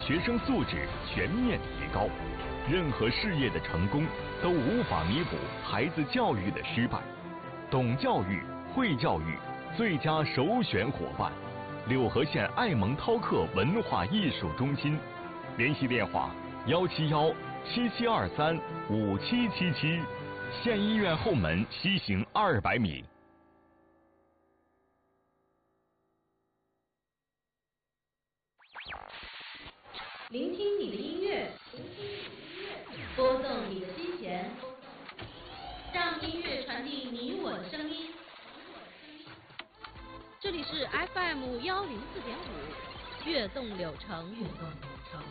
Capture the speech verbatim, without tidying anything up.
学生素质全面提高。任何事业的成功都无法弥补孩子教育的失败。懂教育、会教育最佳首选伙伴，六合县爱蒙饕客文化艺术中心，联系电话幺七幺七七二三五七七七，县医院后门西行二百米。 聆听你的音乐，拨动你的心弦，让音乐传递你我的声音。这里是 F M 幺零四点五，悦动柳城。